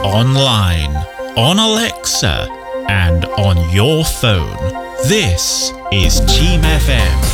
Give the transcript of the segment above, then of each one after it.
online, on Alexa, and on your phone. This is Team FM.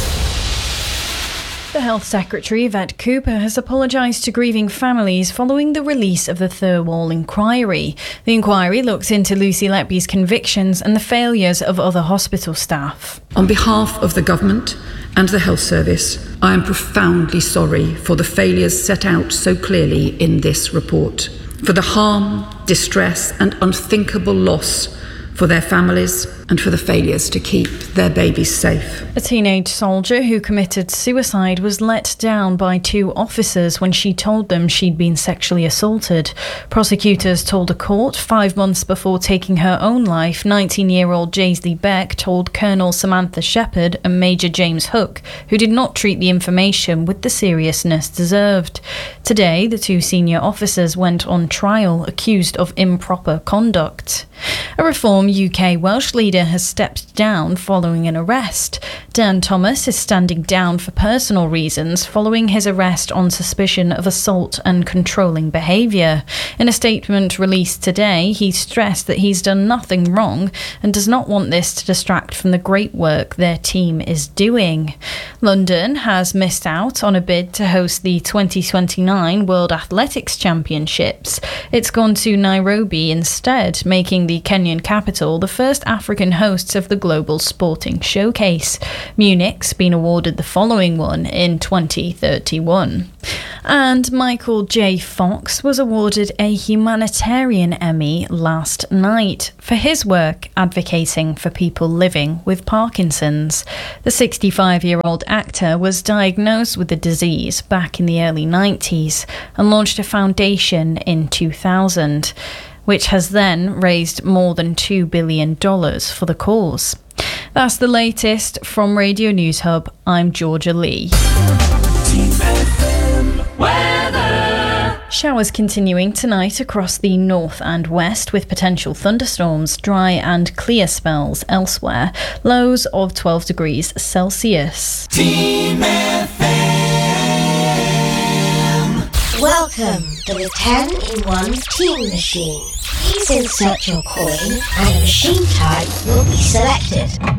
The Health Secretary, Yvette Cooper, has apologised to grieving families following the release of the Thirlwall inquiry. The inquiry looks into Lucy Letby's convictions and the failures of other hospital staff. On behalf of the government and the health service, I am profoundly sorry for the failures set out so clearly in this report, for the harm, distress and unthinkable loss for their families and for the failures to keep their babies safe. A teenage soldier who committed suicide was let down by two officers when she told them she'd been sexually assaulted. Prosecutors told a court 5 months before taking her own life, 19-year-old Jaisley Beck told Colonel Samantha Shepherd and Major James Hook, who did not treat the information with the seriousness deserved. Today, the two senior officers went on trial, accused of improper conduct. A Reform UK Welsh leader has stepped down following an arrest. Dan Thomas is standing down for personal reasons following his arrest on suspicion of assault and controlling behaviour. In a statement released today, he stressed that he's done nothing wrong and does not want this to distract from the great work their team is doing. London has missed out on a bid to host the 2029 World Athletics Championships. It's gone to Nairobi instead, making the Kenyan capital the first African hosts of the global sporting showcase. Munich's been awarded the following one in 2031. And Michael J. Fox was awarded a humanitarian Emmy last night for his work advocating for people living with Parkinson's. The 65-year-old actor was diagnosed with the disease back in the early 90s and launched a foundation in 2000, which has then raised more than $2 billion for the cause. That's the latest from Radio News Hub. I'm Georgia Lee. Team FM weather. Showers continuing tonight across the north and west with potential thunderstorms, dry and clear spells elsewhere. Lows of 12 degrees Celsius. Team FM. Welcome to the 10-in-1 Team Machine. Please insert your coin and a machine type will be selected.